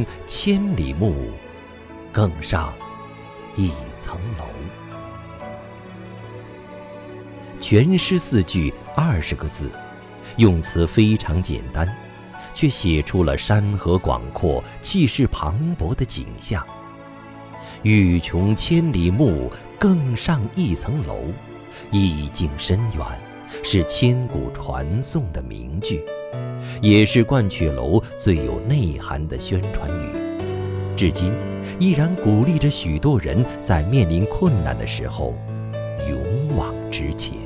千里目，更上一层楼。全诗4句20个字，用词非常简单，却写出了山河广阔、气势磅礴的景象。欲穷千里目，更上一层楼，意境深远，是千古传颂的名句，也是鹳雀楼最有内涵的宣传语，至今依然鼓励着许多人在面临困难的时候勇往直前。